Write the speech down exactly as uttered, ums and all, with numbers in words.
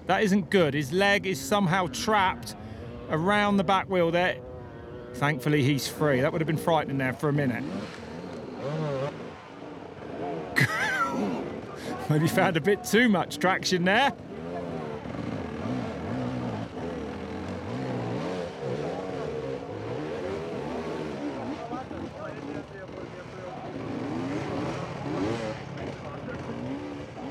That isn't good. His leg is somehow trapped around the back wheel there. Thankfully, he's free. That would have been frightening there for a minute. Maybe found a bit too much traction there.